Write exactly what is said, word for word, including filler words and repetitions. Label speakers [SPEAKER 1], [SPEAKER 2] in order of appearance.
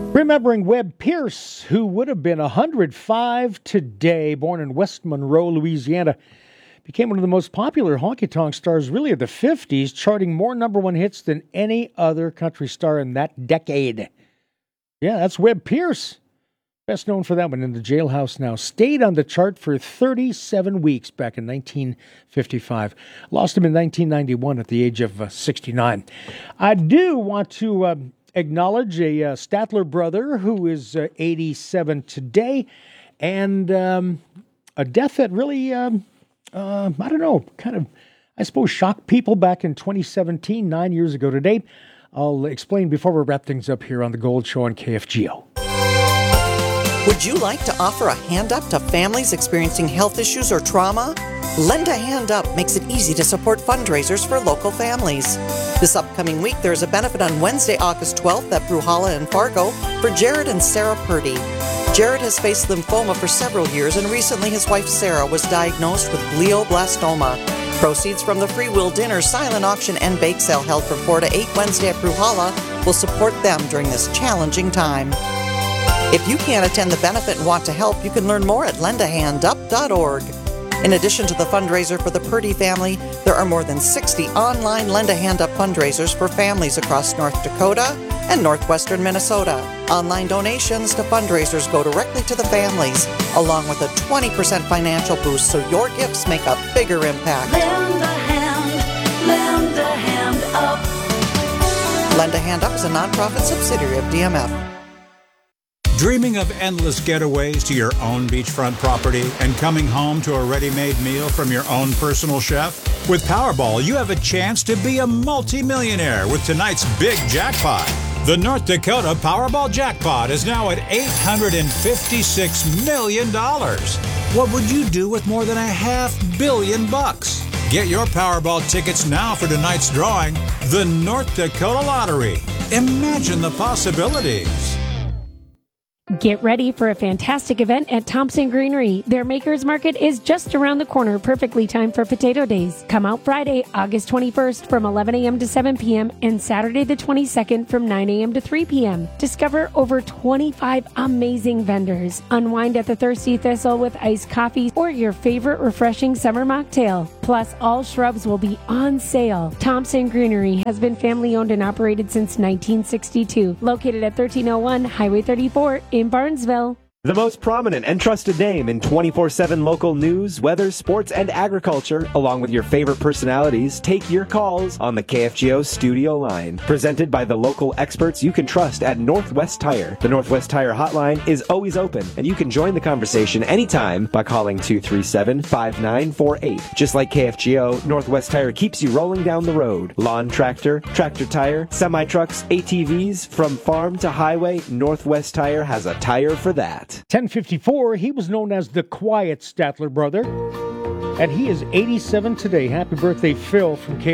[SPEAKER 1] Remembering Webb Pierce, who would have been one hundred five today, born in West Monroe, Louisiana, became one of the most popular honky-tonk stars really of the fifties, charting more number one hits than any other country star in that decade. Yeah, that's Webb Pierce. Best known for that one, in the jailhouse now. Stayed on the chart for thirty-seven weeks back in nineteen fifty-five. Lost him in nineteen ninety-one at the age of uh, sixty-nine. I do want to uh, acknowledge a uh, Statler brother who is uh, eighty-seven today, and um, a death that really, um, uh, I don't know, kind of, I suppose, shocked people back in twenty seventeen, nine years ago today. I'll explain before we wrap things up here on The Gold Show on K F G O.
[SPEAKER 2] Would you like to offer a hand up to families experiencing health issues or trauma? Lend a Hand Up makes it easy to support fundraisers for local families. This upcoming week, there is a benefit on Wednesday, August twelfth at Bruhala in Fargo for Jared and Sarah Purdy. Jared has faced lymphoma for several years, and recently his wife Sarah was diagnosed with glioblastoma. Proceeds from the Free Will Dinner, silent auction, and bake sale held from four to eight Wednesday at Bruhala will support them during this challenging time. If you can't attend the benefit and want to help, you can learn more at lend a hand up dot org. In addition to the fundraiser for the Purdy family, there are more than sixty online Lend a Hand Up fundraisers for families across North Dakota and northwestern Minnesota. Online donations to fundraisers go directly to the families, along with a twenty percent financial boost, so your gifts make a bigger impact.
[SPEAKER 3] Lend a hand, lend a hand up.
[SPEAKER 2] Lend a Hand Up is a nonprofit subsidiary of D M F.
[SPEAKER 4] Dreaming of endless getaways to your own beachfront property and coming home to a ready-made meal from your own personal chef? With Powerball, you have a chance to be a multi-millionaire with tonight's big jackpot. The North Dakota Powerball jackpot is now at eight hundred fifty-six million dollars. What would you do with more than a half billion bucks? Get your Powerball tickets now for tonight's drawing, the North Dakota Lottery. Imagine the possibilities.
[SPEAKER 5] Get ready for a fantastic event at Thompson Greenery. Their Makers Market is just around the corner, perfectly timed for Potato Days. Come out Friday, August twenty-first from eleven a.m. to seven p.m. and Saturday the twenty-second from nine a.m. to three p.m. Discover over twenty-five amazing vendors. Unwind at the Thirsty Thistle with iced coffee or your favorite refreshing summer mocktail. Plus, all shrubs will be on sale. Thompson Greenery has been family owned and operated since nineteen sixty-two. Located at thirteen oh one Highway thirty-four in Barnesville.
[SPEAKER 6] The most prominent and trusted name in twenty-four seven local news, weather, sports, and agriculture, along with your favorite personalities, take your calls on the K F G O studio line. Presented by the local experts you can trust at Northwest Tire. The Northwest Tire hotline is always open, and you can join the conversation anytime by calling two three seven, five nine four eight. Just like K F G O, Northwest Tire keeps you rolling down the road. Lawn tractor, tractor tire, semi-trucks, A T Vs, from farm to highway, Northwest Tire has a tire for that.
[SPEAKER 1] ten fifty-four, he was known as the Quiet Statler brother, and he is eighty-seven today. Happy birthday, Phil, from K